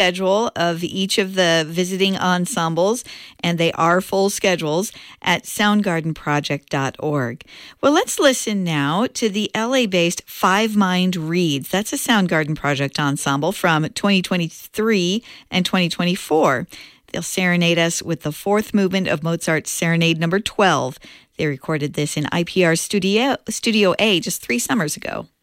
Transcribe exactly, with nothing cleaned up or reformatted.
schedule of each of the visiting ensembles, and they are full schedules, at soundgarden project dot org. Well, let's listen now to the L A-based Five Mind Reeds. That's a Soundgarden Project ensemble from twenty twenty-three and twenty twenty-four. They'll serenade us with the fourth movement of Mozart's Serenade number twelve. They recorded this in I P R Studio, Studio A just three summers ago.